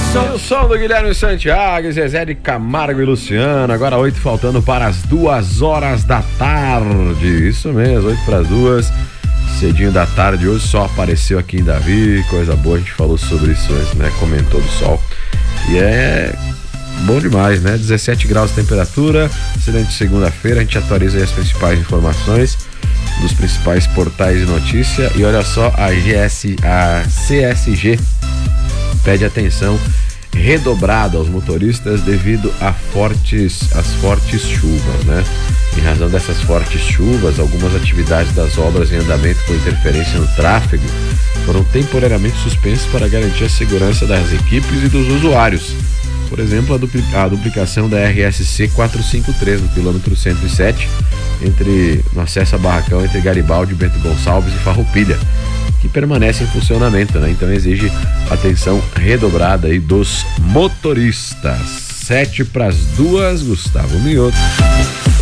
O som do Guilherme Santiago, Zezé de Camargo e Luciano. Agora 8 faltando para as 2 horas da tarde. Isso mesmo, 8 para as 2. Cedinho da tarde, hoje só apareceu aqui em Davi. Coisa boa, a gente falou sobre isso antes, né? Comentou do sol. E é bom demais, né? 17 graus de temperatura. Excelente segunda-feira. A gente atualiza aí as principais informações dos principais portais de notícia. E olha só, a CSG pede atenção redobrada aos motoristas devido às fortes chuvas, né? Em razão dessas fortes chuvas, algumas atividades das obras em andamento com interferência no tráfego foram temporariamente suspensas para garantir a segurança das equipes e dos usuários. Por exemplo, a duplicação da RSC 453 no quilômetro 107 no acesso a Barracão entre Garibaldi, Bento Gonçalves e Farroupilha, que permanece em funcionamento, né? Então exige atenção redobrada aí dos motoristas. 7 para as 2, Gustavo Mioto.